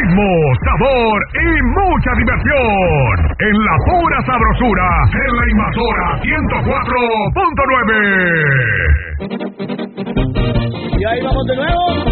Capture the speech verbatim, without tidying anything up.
ritmo, sabor y mucha diversión. En la pura sabrosura, en la Invasora ciento cuatro punto nueve. Y ahí vamos de nuevo.